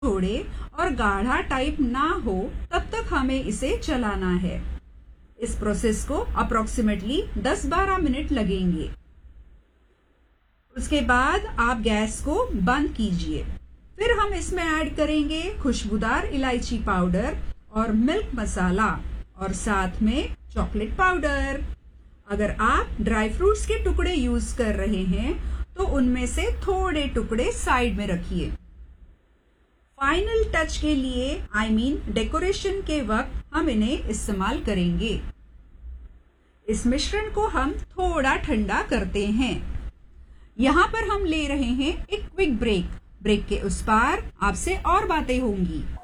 छोड़े और गाढ़ा टाइप ना हो तब तक हमें इसे चलाना है। इस प्रोसेस को अप्रोक्सीमेटली 10-12 मिनट लगेंगे। उसके बाद आप गैस को बंद कीजिए। फिर हम इसमें ऐड करेंगे खुशबूदार इलायची पाउडर और मिल्क मसाला और साथ में चॉकलेट पाउडर। अगर आप ड्राई फ्रूट्स के टुकड़े यूज कर रहे हैं तो उनमें से थोड़े टुकड़े साइड में रखिए। फाइनल टच के लिए डेकोरेशन के वक्त हम इन्हें इस्तेमाल करेंगे। इस मिश्रण को हम थोड़ा ठंडा करते हैं। यहाँ पर हम ले रहे हैं एक क्विक ब्रेक। ब्रेक के उस पार आपसे और बातें होंगी।